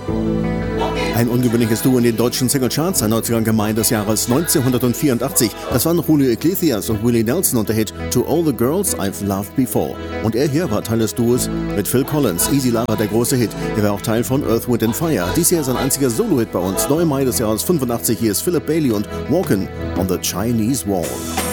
Ein ungewöhnliches Duo in den deutschen Singlecharts, ein 90er Gemein des Jahres 1984. Das waren Julio Iglesias und Willie Nelson und der Hit To All the Girls I've Loved Before. Und er hier war Teil des Duos mit Phil Collins. Easy Lover, der große Hit. Er war auch Teil von Earth, Wind and Fire. Dies hier ist ein einziger Solo-Hit bei uns. 9. Mai des Jahres 85. Hier ist Philip Bailey und Walkin' on the Chinese Wall.